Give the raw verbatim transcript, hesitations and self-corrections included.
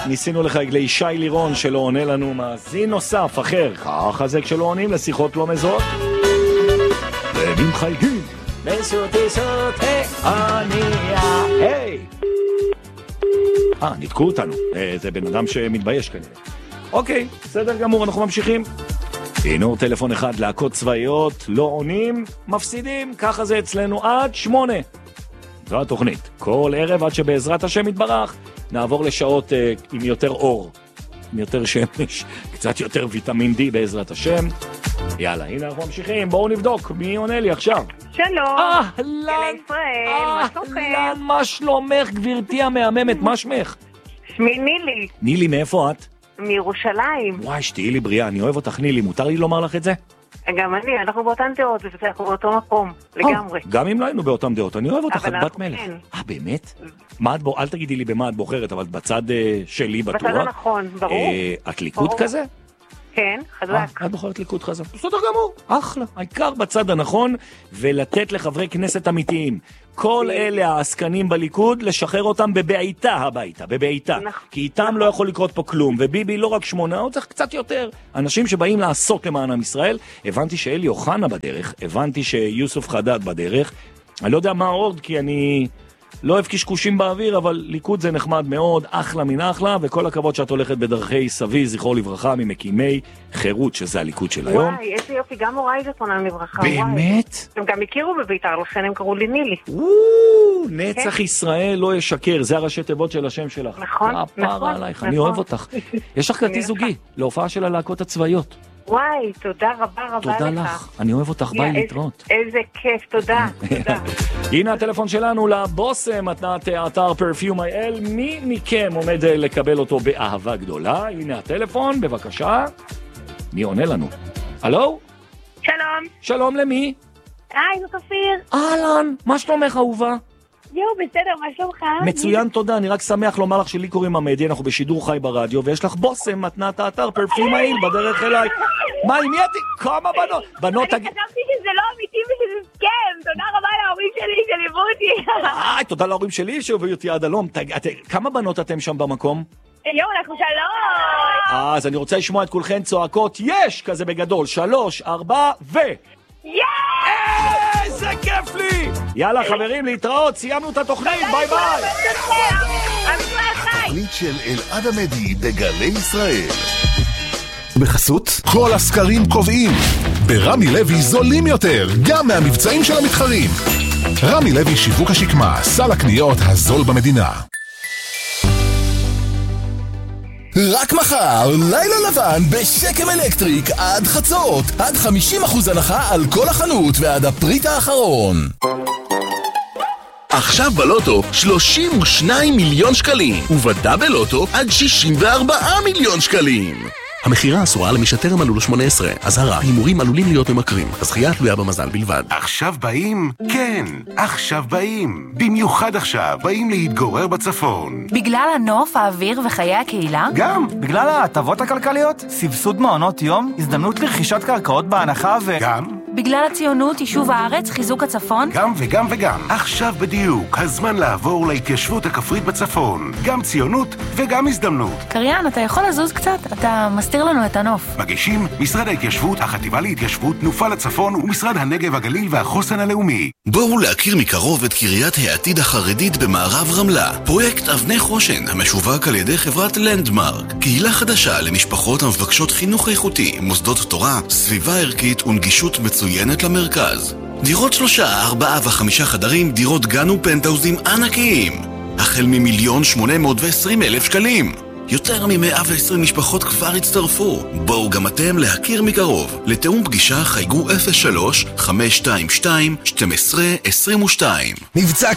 ניסינו לחייג לישי לירון שלא עונה לנו, מאזין נוסף אחר, ככה זה כשלא עונים לשיחות לא מזהות. והם חייגים. בסוטי סוטי עניה, היי. אה, נתקעו אותנו. זה בן אדם שמתבייש כנראה. אוקיי, בסדר גמור, אנחנו ממשיכים. הנה טלפון אחד, להקות צבאיות, לא עונים, מפסידים, ככה זה אצלנו עד שמונה. זו התוכנית. כל ערב עד שבעזרת השם יתברך, נעבור לשעות אה, עם יותר אור, עם יותר שמש, קצת יותר ויטמין די בעזרת השם. יאללה, הנה אנחנו ממשיכים, בואו נבדוק, מי עונה לי עכשיו? שלום. אהלן, אהלן, מה שלומך גברתי המהממת, מה שמך? שמי נילי. נילי, מאיפה את? מירושלים. וואי, שתהי לי בריאה, אני אוהב אותך נילי, מותר לי לומר לך את זה? גם אני, אנחנו באותן דעות, אנחנו באותו מקום, לגמרי. גם אם לא היינו באותן דעות, אני אוהב אותך, את בת מלך. כן. אה, באמת? מה את בו, אל תגידי לי במה את בוחרת, אבל בצד שלי בטוח. בצד הנכון, ברור. את ליכוד כזה? כן, חזק. את בוחרת ליכוד חזק. בסדר גמור, אחלה. העיקר בצד הנכון, ולתת לחברי כנסת אמיתיים. כל אלה העסקנים בליכוד, לשחרר אותם בבעיטה הביתה, בבעיטה. כי איתם לא יכול לקרות פה כלום, וביבי לא רק שמונה, הוא צריך קצת יותר. אנשים שבאים לעשות למען עם ישראל. הבנתי שאלי אוחנה בדרך, הבנתי שיוסף חדד בדרך. אני לא יודע מה עוד, כי אני לא אוהב קשקושים באוויר, אבל ליכוד זה נחמד מאוד, אחלה מן אחלה, וכל הכבוד שאת הולכת בדרכי סבי, זכרו לברכה, ממקימי חירות, שזה הליכוד של היום. וואי, איזה יופי, גם הוריי זכרונם לברכה. באמת? הם גם הכירו בבית"ר, לכן הם קראו לי נילי. וואו, נצח ישראל לא ישקר, זה הראשי תיבות של השם שלך. נכון, נכון. אני אוהב אותך. יש לך כרטיס זוגי, להופעה של הלהקות הצבאיות. וואי, תודה רבה רבה לך. תודה לך, אני אוהב אותך, ביי להתראות. איזה כיף, תודה, תודה. הנה הטלפון שלנו לבוסם, מתנת אתר פרפיום איי אל, מי מכם עומד לקבל אותו באהבה גדולה? הנה הטלפון, בבקשה. מי עונה לנו? הלו? שלום. שלום למי? היי, זאת אופיר. אהלן, מה שלומך אהובה? יו, בסדר, מה שלומך? מצוין, תודה, אני רק שמח לומר לך שלי קוראים עמדי, אנחנו בשידור חי ברדיו, ויש לך בוסם, מתנת האתר פרפיום איי אל בדרך אליי. מה, עם מי את? כמה בנות? בנות... אני חשבתי שזה לא אמיתי ושזה סכם. תודה רבה להורים שלי שליוו אותי. איי, תודה להורים שלי שהובילו אותי עד הלום. כמה בנות אתם שם במקום? יו, אנחנו שלוש. אז אני רוצה לשמוע את כולכן צועקות יש כזה בגדול. שלוש, ארבע ו... יש! איזה כיף לי! יאללה חברים, להתראות, סיימנו את התוכנית, ביי ביי! תוכנית של אלעד עמדי בגלי ישראל. בחסות כל הסקרים קובעים ברמי לוי זולים יותר גם מהמבצעים של המתחרים. רמי לוי שיווק השקמה, סל הקניות הזול במדינה. רק מחר, לילה לבן בשקם אלקטריק עד חצות, עד חמישים אחוז הנחה על כל החנות ועד הפריט האחרון. עכשיו בלוטו שלושים ושניים מיליון שקלים, ובדאבל לוטו עד שישים וארבעה מיליון שקלים. המחירה אסורה למי שטרם מלאו לו שמונה עשרה. אזהרה, הימורים עלולים להיות ממכרים. הזכייה תלויה במזל בלבד. עכשיו באים? כן, עכשיו באים. במיוחד עכשיו באים להתגורר בצפון. בגלל הנוף, האוויר וחיי הקהילה? גם, בגלל ההטבות הכלכליות, סבסוד מעונות יום, הזדמנות לרכישת קרקעות בהנחה ו... גם? בגלל הציונות, יישוב הארץ, חיזוק הצפון? גם וגם וגם. עכשיו בדיוק, הזמן לעבור להתיישבות הכפרית בצפון. גם ציונות וגם הזדמנות. קריין, אתה יכול לזוז קצת? אתה מסתיר לנו את הנוף. מגישים משרד ההתיישבות, החטיבה להתיישבות, תנופה לצפון ומשרד הנגב הגליל והחוסן הלאומי. בואו להכיר מקרוב את קריית העתיד החרדית במערב רמלה. פרויקט אבני חושן המשווק על ידי חברת לנדמרק. קהילה חדשה למשפחות המבקשות חינוך איכותי, מוסדות תורה, סביבה ערכית ונגישות מצוינת למרכז. דירות שלושה, ארבעה וחמישה חדרים, דירות גן ופנטאוזים ענקיים. החל ממיליון שמונה מאות ועשרים אלף שקלים. יותר מ-מאה ועשרים משפחות כבר הצטרפו. בואו גם אתם להכיר מקרוב. לתאום פגישה חייגו אפס שלוש חמש שתיים שתיים שתים עשרה עשרים ושתיים. מבצע